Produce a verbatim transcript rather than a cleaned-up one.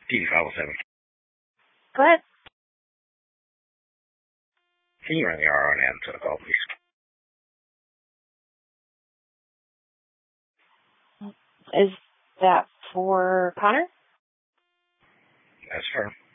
T V five oh seven. Go ahead. Can you run the R O and add to the call, please? Is that for Connor? That's her.